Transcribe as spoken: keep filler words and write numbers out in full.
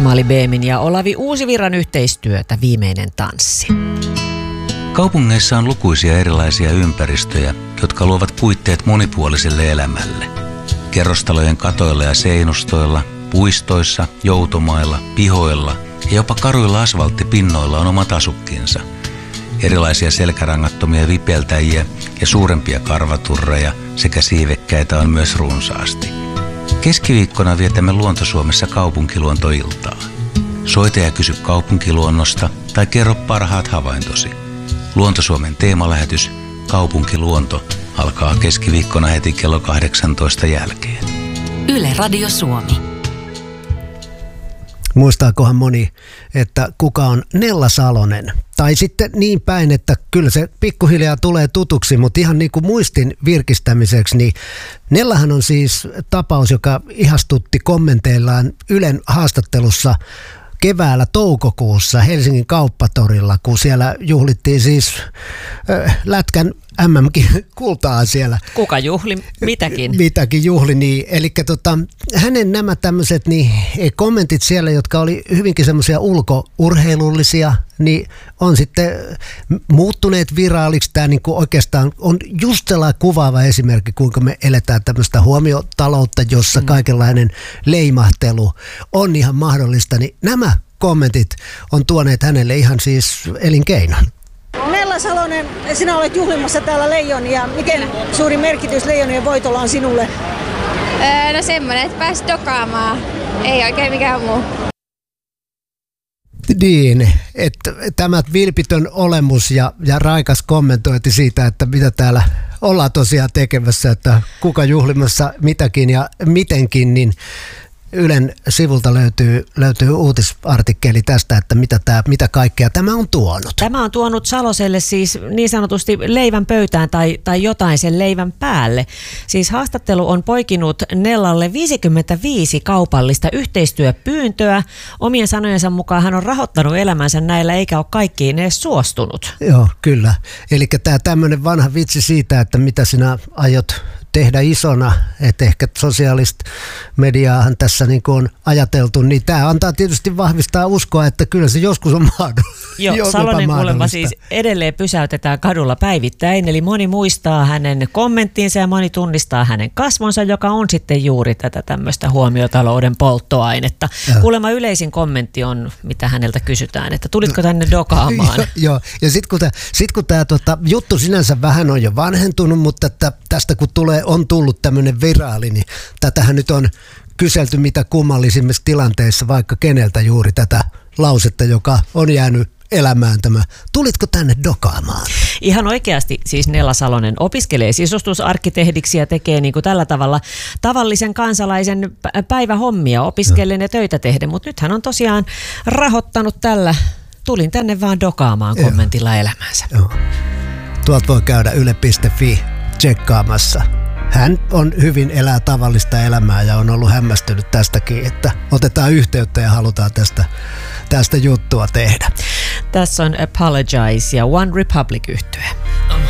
Jamali Beemin ja Olavi Uusivirran yhteistyötä Viimeinen tanssi. Kaupungeissa on lukuisia erilaisia ympäristöjä, jotka luovat puitteet monipuoliselle elämälle. Kerrostalojen katoilla ja seinustoilla, puistoissa, joutomailla, pihoilla ja jopa karuilla asfalttipinnoilla on omat asukkinsa. Erilaisia selkärangattomia vipeltäjiä ja suurempia karvaturreja sekä siivekkäitä on myös runsaasti. Keskiviikkona vietämme Luonto-Suomessa kaupunkiluontoiltaa. Soita ja kysy kaupunkiluonnosta tai kerro parhaat havaintosi. Luonto-Suomen teemalähetys Kaupunkiluonto alkaa keskiviikkona heti kello kahdeksantoista jälkeen. Yle Radio Suomi. Muistaakohan moni, että kuka on Nella Salonen? Tai sitten niin päin, että kyllä se pikkuhiljaa tulee tutuksi, mutta ihan niin kuin muistin virkistämiseksi, niin Nellahan on siis tapaus, joka ihastutti kommenteillaan Ylen haastattelussa keväällä toukokuussa Helsingin Kauppatorilla, kun siellä juhlittiin siis äh, Lätkän M M-kultaa siellä. Kuka juhli mitäkin? Mitäkin juhli, niin. Eli tota, hänen nämä tämmöiset niin, kommentit siellä, jotka oli hyvinkin semmoisia ulkourheilullisia, niin on sitten muuttuneet viraaliksi. Tämä niin kuin oikeastaan on just sellainen kuvaava esimerkki, kuinka me eletään tämmöistä huomiotaloutta, jossa mm. kaikenlainen leimahtelu on ihan mahdollista. Niin nämä kommentit on tuoneet hänelle ihan siis elinkeinon. Nella Salonen, sinä olet juhlimassa täällä Leijonia. Miten suuri merkitys Leijonien voitolla on sinulle? Öö, no semmoinen, että pääsi dokaamaan. Ei oikein mikään muu. Niin, että tämä vilpitön olemus ja, ja raikas kommentointi siitä, että mitä täällä ollaan tosiaan tekemässä, että kuka juhlimassa mitäkin ja mitenkin, niin Ylen sivulta löytyy, löytyy uutisartikkeli tästä, että mitä, tämä, mitä kaikkea tämä on tuonut. Tämä on tuonut Saloselle siis niin sanotusti leivän pöytään tai, tai jotain sen leivän päälle. Siis haastattelu on poikinut Nellalle viisikymmentäviisi kaupallista yhteistyöpyyntöä. Omien sanojensa mukaan hän on rahoittanut elämänsä näillä eikä ole kaikkiin edes suostunut. Joo, kyllä. Eli tämä tämmöinen vanha vitsi siitä, että mitä sinä aiot tehdä isona, että ehkä sosiaalista mediaahan tässä niin kuin on ajateltu, niin tämä antaa tietysti vahvistaa uskoa, että kyllä se joskus on mahdollista. Joo, Salonen kuulemma siis edelleen pysäytetään kadulla päivittäin, eli moni muistaa hänen kommenttinsa ja moni tunnistaa hänen kasvonsa, joka on sitten juuri tätä tämmöistä huomiotalouden polttoainetta. Ja. Kuulemma yleisin kommentti on, mitä häneltä kysytään, että tulitko tänne dokaamaan? Joo, jo. Ja sitten kun tämä sit kun tota, juttu sinänsä vähän on jo vanhentunut, mutta että tästä kun tulee on tullut tämmöinen viraali, niin tätähän nyt on kyselty mitä kummallisimmissa tilanteissa, vaikka keneltä juuri tätä lausetta, joka on jäänyt elämään tämä. Tulitko tänne dokaamaan? Ihan oikeasti siis Nella Salonen opiskelee sisustusarkkitehdiksi ja tekee niin kuin tällä tavalla tavallisen kansalaisen päivähommia opiskellen ja töitä tehden, mutta nyt hän on tosiaan rahoittanut tällä tulin tänne vaan dokaamaan kommentilla elämäänsä. Joo. Tuolta voi käydä yle piste fi tsekkaamassa. Hän on hyvin elää tavallista elämää ja on ollut hämmästynyt tästäkin, että otetaan yhteyttä ja halutaan tästä, tästä juttua tehdä. Tässä on Apologize ja One Republic -yhtye.